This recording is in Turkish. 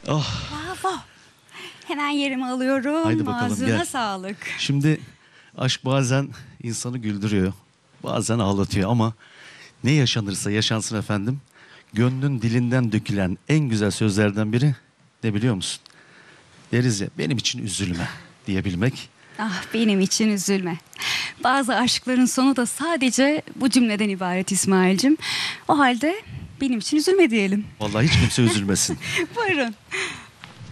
Oh, Bravo. Hemen yerimi alıyorum. haydi bakalım, Ağzına gel. sağlık. şimdi aşk bazen insanı güldürüyor, bazen ağlatıyor ama ne yaşanırsa yaşansın efendim, gönlün dilinden dökülen en güzel sözlerden biri ne biliyor musun? Deriz ya, benim için üzülme diyebilmek. Ah, benim için üzülme. Bazı aşkların sonu da sadece bu cümleden ibaret İsmail'cim. O halde benim için üzülme diyelim. Vallahi hiç kimse üzülmesin. Buyurun.